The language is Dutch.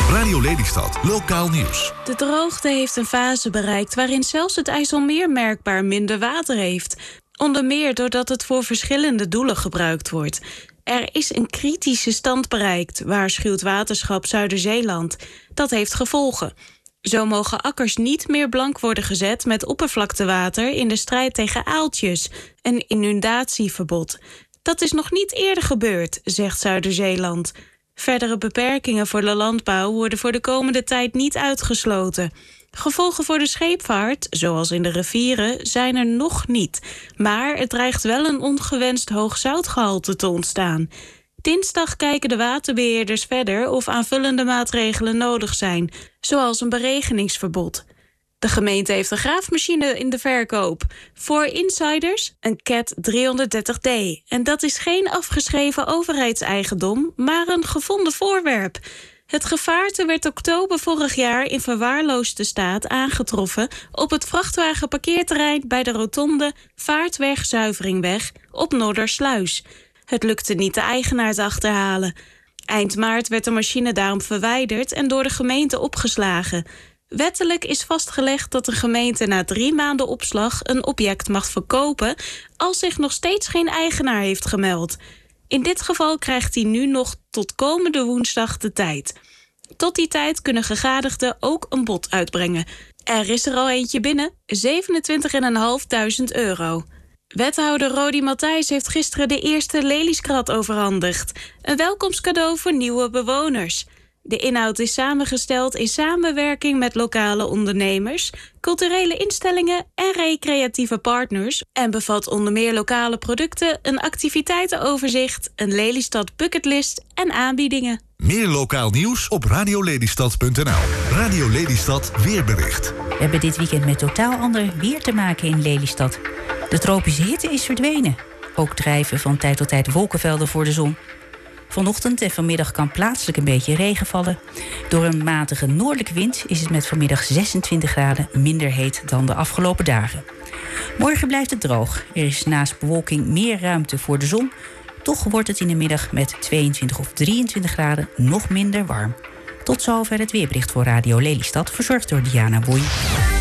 Radio Lelystad, lokaal nieuws. De droogte heeft een fase bereikt waarin zelfs het IJsselmeer merkbaar minder water heeft. Onder meer doordat het voor verschillende doelen gebruikt wordt. Er is een kritische stand bereikt, waarschuwt Waterschap Zuiderzeeland. Dat heeft gevolgen. Zo mogen akkers niet meer blank worden gezet met oppervlaktewater in de strijd tegen aaltjes, een inundatieverbod. Dat is nog niet eerder gebeurd, zegt Zuiderzeeland. Verdere beperkingen voor de landbouw worden voor de komende tijd niet uitgesloten. Gevolgen voor de scheepvaart, zoals in de rivieren, zijn er nog niet. Maar het dreigt wel een ongewenst hoog zoutgehalte te ontstaan. Dinsdag kijken de waterbeheerders verder of aanvullende maatregelen nodig zijn, zoals een beregeningsverbod. De gemeente heeft een graafmachine in de verkoop. Voor insiders een CAT 330D. En dat is geen afgeschreven overheidseigendom, maar een gevonden voorwerp. Het gevaarte werd oktober vorig jaar in verwaarloosde staat aangetroffen op het vrachtwagenparkeerterrein bij de rotonde Vaartweg-Zuiveringweg op Noordersluis. Het lukte niet de eigenaar te achterhalen. Eind maart werd de machine daarom verwijderd en door de gemeente opgeslagen. Wettelijk is vastgelegd dat de gemeente na 3 maanden opslag een object mag verkopen als zich nog steeds geen eigenaar heeft gemeld. In dit geval krijgt hij nu nog tot komende woensdag de tijd. Tot die tijd kunnen gegadigden ook een bod uitbrengen. Er is er al eentje binnen, €27.500. Wethouder Rodi Matthijs heeft gisteren de eerste Lelyskrat overhandigd. Een welkomstcadeau voor nieuwe bewoners. De inhoud is samengesteld in samenwerking met lokale ondernemers, culturele instellingen en recreatieve partners en bevat onder meer lokale producten, een activiteitenoverzicht, een Lelystad bucketlist en aanbiedingen. Meer lokaal nieuws op radiolelystad.nl. Radio Lelystad weerbericht. We hebben dit weekend met totaal ander weer te maken in Lelystad. De tropische hitte is verdwenen. Ook drijven van tijd tot tijd wolkenvelden voor de zon. Vanochtend en vanmiddag kan plaatselijk een beetje regen vallen. Door een matige noordelijke wind is het met vanmiddag 26 graden minder heet dan de afgelopen dagen. Morgen blijft het droog. Er is naast bewolking meer ruimte voor de zon. Toch wordt het in de middag met 22 of 23 graden nog minder warm. Tot zover het weerbericht voor Radio Lelystad, verzorgd door Diana Boei.